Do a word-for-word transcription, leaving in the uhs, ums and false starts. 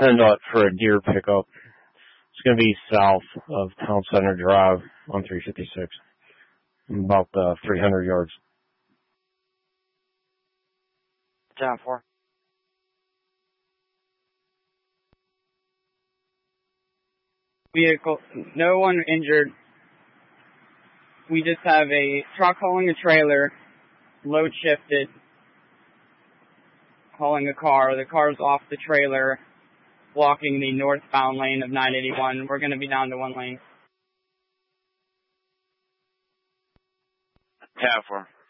ten dot for a deer pickup. It's going to be south of Town Center Drive on three fifty-six. About uh, three hundred yards. ten four. Vehicle, no one injured. We just have a truck hauling a trailer, load shifted, hauling a car. The car's off the trailer, blocking the northbound lane of nine eighty-one. We're going to be down to one lane. ten four.